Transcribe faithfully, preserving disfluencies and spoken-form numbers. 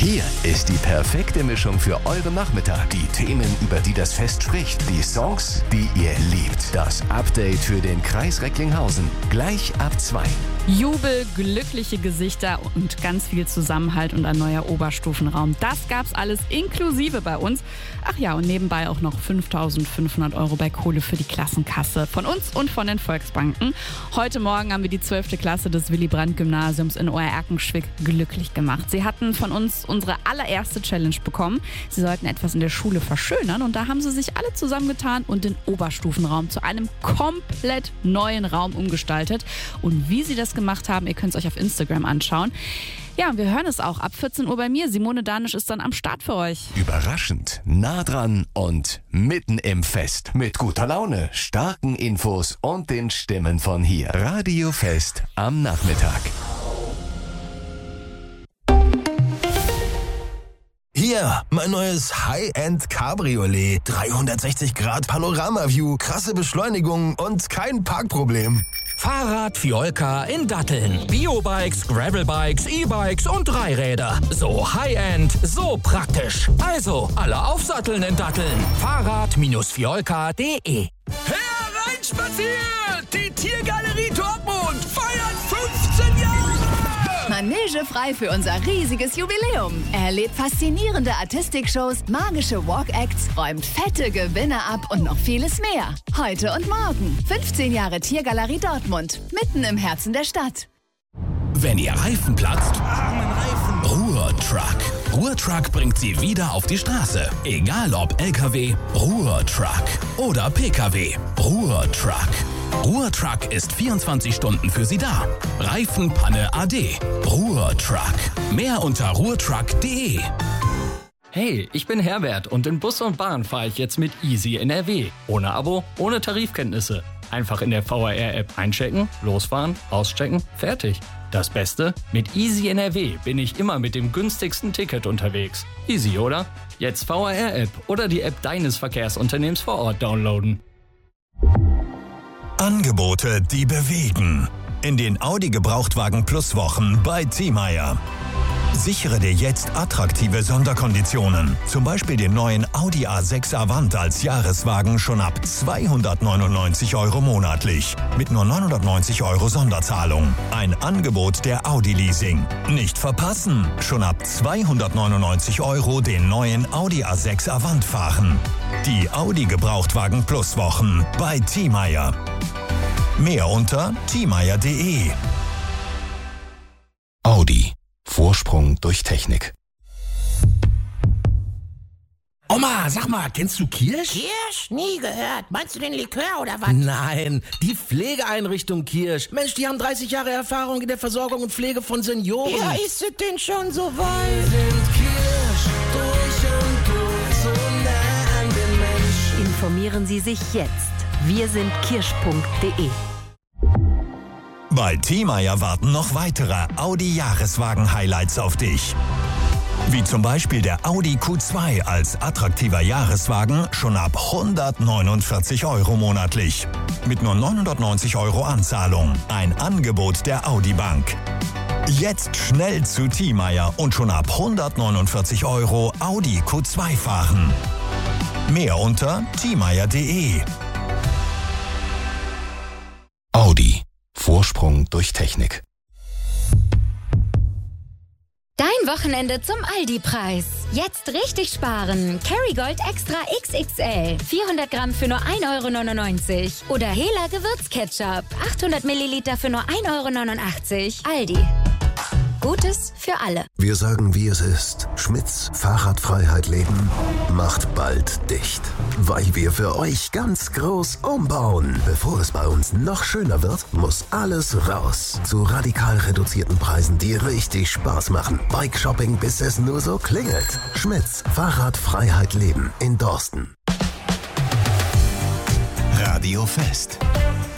Hier ist die perfekte Mischung für euren Nachmittag. Die Themen, über die das Fest spricht. Die Songs, die ihr liebt. Das Update für den Kreis Recklinghausen. Gleich ab zwei. Jubel, glückliche Gesichter und ganz viel Zusammenhalt und ein neuer Oberstufenraum. Das gab's alles inklusive bei uns. Ach ja, und nebenbei auch noch fünftausendfünfhundert Euro bei Kohle für die Klassenkasse. Von uns und von den Volksbanken. Heute Morgen haben wir die zwölfte Klasse des Willy-Brandt-Gymnasiums in Oer-Erkenschwick glücklich gemacht. Sie hatten von uns unsere allererste Challenge bekommen. Sie sollten etwas in der Schule verschönern und da haben sie sich alle zusammengetan und den Oberstufenraum zu einem komplett neuen Raum umgestaltet. Und wie sie das gemacht haben, ihr könnt es euch auf Instagram anschauen. Ja, und wir hören es auch ab vierzehn Uhr bei mir. Simone Danisch ist dann am Start für euch. Überraschend, nah dran und mitten im Fest. Mit guter Laune, starken Infos und den Stimmen von hier. Radio Fest am Nachmittag. Hier, mein neues High-End-Cabriolet. dreihundertsechzig Grad Panorama-View, krasse Beschleunigung und kein Parkproblem. Fahrrad Fiolka in Datteln. Biobikes, Gravelbikes, E-Bikes und Dreiräder. So High-End, so praktisch. Also, alle aufsatteln in Datteln. Fahrrad-fiolka punkt de. Hereinspaziert! Die Tiergalerie Dortmund feiert fünfzehn Jahre! Manege frei für unser riesiges Jubiläum. Erlebt faszinierende Artistikshows, magische Walk-Acts, räumt fette Gewinne ab und noch vieles mehr. Heute und morgen. fünfzehn Jahre Tiergalerie Dortmund. Mitten im Herzen der Stadt. Wenn ihr Reifen platzt, Ruhr-Truck. Ruhr-Truck bringt sie wieder auf die Straße. Egal ob L K W, Ruhr-Truck oder P K W, Ruhr-Truck. Ruhr-Truck ist vierundzwanzig Stunden für Sie da. Reifenpanne A D. Ruhr-Truck. Mehr unter ruhrtruck punkt de. Hey, ich bin Herbert und in Bus und Bahn fahre ich jetzt mit Easy N R W. Ohne Abo, ohne Tarifkenntnisse. Einfach in der V R R-App einchecken, losfahren, auschecken, fertig. Das Beste? Mit Easy N R W bin ich immer mit dem günstigsten Ticket unterwegs. Easy, oder? Jetzt V R R-App oder die App deines Verkehrsunternehmens vor Ort downloaden. Angebote, die bewegen. In den Audi Gebrauchtwagen Plus Wochen bei Thiemeyer. Sichere dir jetzt attraktive Sonderkonditionen. Zum Beispiel den neuen Audi A sechs Avant als Jahreswagen schon ab zweihundertneunundneunzig Euro monatlich. Mit nur neunhundertneunzig Euro Sonderzahlung. Ein Angebot der Audi Leasing. Nicht verpassen. Schon ab zweihundertneunundneunzig Euro den neuen Audi A sechs Avant fahren. Die Audi Gebrauchtwagen Plus Wochen bei Thiemeyer. Mehr unter thiemeyer punkt de. Audi. Vorsprung durch Technik. Oma, sag mal, kennst du Kirsch? Kirsch? Nie gehört. Meinst du den Likör oder was? Nein, die Pflegeeinrichtung Kirsch. Mensch, die haben dreißig Jahre Erfahrung in der Versorgung und Pflege von Senioren. Ja, ist es denn schon so weit? Wir sind Kirsch, durch und durch, so nah an den Menschen. Informieren Sie sich jetzt. Wir sind kirsch punkt de. Bei Thiemeyer warten noch weitere Audi-Jahreswagen-Highlights auf dich. Wie zum Beispiel der Audi Q zwei als attraktiver Jahreswagen schon ab hundertneunundvierzig Euro monatlich. Mit nur neunhundertneunzig Euro Anzahlung. Ein Angebot der Audi Bank. Jetzt schnell zu Thiemeyer und schon ab hundertneunundvierzig Euro Audi Q zwei fahren. Mehr unter thiemeyer punkt de. Audi. Vorsprung durch Technik. Dein Wochenende zum Aldi-Preis. Jetzt richtig sparen. Kerrygold Extra X X L. vierhundert Gramm für nur ein Euro neunundneunzig. Oder Hela Gewürzketchup. achthundert Milliliter für nur ein Euro neunundachtzig. Aldi. Gutes für alle. Wir sagen, wie es ist. Schmitz Fahrradfreiheit Leben macht bald dicht. Weil wir für euch ganz groß umbauen. Bevor es bei uns noch schöner wird, muss alles raus. Zu radikal reduzierten Preisen, die richtig Spaß machen. Bike-Shopping, bis es nur so klingelt. Schmitz Fahrradfreiheit Leben in Dorsten. Radio Fest.